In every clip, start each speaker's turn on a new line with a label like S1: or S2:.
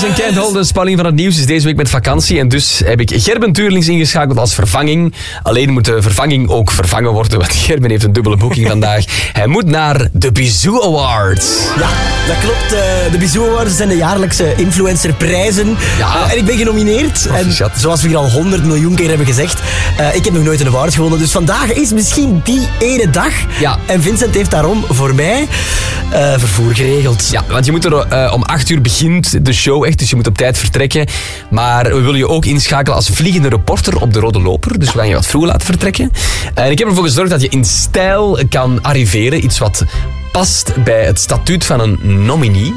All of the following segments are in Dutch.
S1: Gerben Kent Holdens, Paulien van het Nieuws, is deze week met vakantie. En dus heb ik Gerben Tuurlings ingeschakeld als vervanging. Alleen moet de vervanging ook vervangen worden, want Gerben heeft een dubbele boeking vandaag. Hij moet naar de Bizou Awards.
S2: Ja, dat klopt. De Bizou Awards zijn de jaarlijkse influencerprijzen.
S1: Ja.
S2: En ik ben genomineerd. En zoals we hier al 100 miljoen keer hebben gezegd, ik heb nog nooit een award gewonnen. Dus vandaag is misschien die ene dag.
S1: Ja.
S2: En Vincent heeft daarom voor mij vervoer geregeld.
S1: Ja, want je moet er om 8 uur begint de show echt, dus je moet op tijd vertrekken. Maar we willen je ook inschakelen als vliegende reporter op de Rode Loper. Dus we gaan je wat vroeg laten vertrekken. En ik heb ervoor gezorgd dat je in stijl kan arriveren. Iets wat past bij het statuut van een nominee.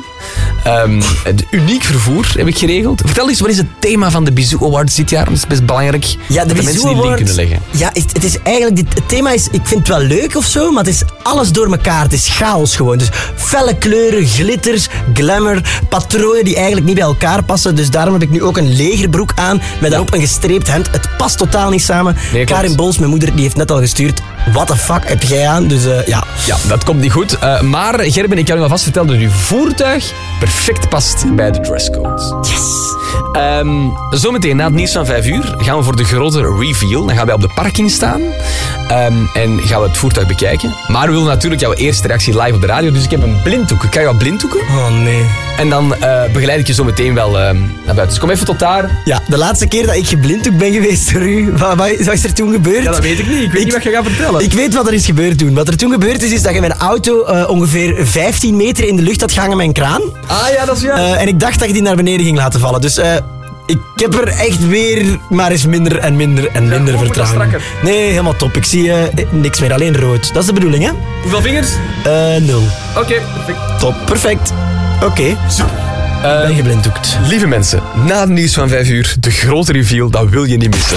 S1: Het uniek vervoer heb ik geregeld. Vertel eens, wat is het thema van de Bizou Awards dit jaar? Dat is best belangrijk
S2: Ja,
S1: dat de mensen die link kunnen leggen.
S2: Ja, het is eigenlijk... Het thema is... Ik vind het wel leuk of zo, maar het is alles door elkaar. Het is chaos gewoon. Dus felle kleuren, glitters, glamour, patronen die eigenlijk niet bij elkaar passen. Dus daarom heb ik nu ook een legerbroek aan met daarop een gestreept hemd. Het past totaal niet samen.
S1: Nee,
S2: Karin Bols, mijn moeder, die heeft net al gestuurd. What the fuck heb jij aan? Dus ja.
S1: Ja, dat komt niet goed. Maar Gerben, ik kan u alvast vertellen dat uw voertuig perfect past bij de dresscode.
S2: Yes!
S1: Zometeen na het nieuws van 5 uur gaan we voor de grote reveal. Dan gaan wij op de parking staan en gaan we het voertuig bekijken. Maar we willen natuurlijk jouw eerste reactie live op de radio. Dus ik heb een blinddoek. Kan je wat blinddoeken?
S2: Oh nee.
S1: En dan begeleid ik je zo meteen wel naar buiten. Dus kom even tot daar.
S2: Ja, de laatste keer dat ik geblinddoekt ben geweest door u, wat is er toen gebeurd?
S1: Ja, dat weet ik niet. Ik weet niet wat je gaat vertellen.
S2: Ik weet wat er is gebeurd toen. Wat er toen gebeurd is dat je mijn auto ongeveer 15 meter in de lucht had gehangen met een kraan.
S1: Ah ja, dat is juist.
S2: En ik dacht dat je die naar beneden ging laten vallen. Dus ik heb er echt weer maar eens minder en minder en minder vertrouwen.
S1: strakker.
S2: Nee, helemaal top. Ik zie niks meer, alleen rood. Dat is de bedoeling, hè?
S1: Hoeveel vingers?
S2: 0.
S1: Oké, perfect.
S2: Top, perfect. Oké. Ben geblinddoekt.
S1: Lieve mensen, na het nieuws van 5 uur, de grote reveal, dat wil je niet missen.